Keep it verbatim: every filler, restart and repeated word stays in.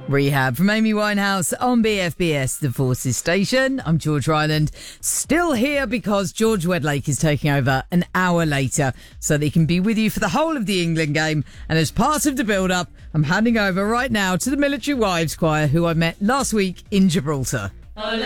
Rehab from Amy Winehouse on B F B S, the Forces Station. I'm George Ryland, still here because George Wedlake is taking over an hour later so that he can be with you for the whole of the England game. And as part of the build-up, I'm handing over right now to the Military Wives Choir, who I met last week in Gibraltar. Ole,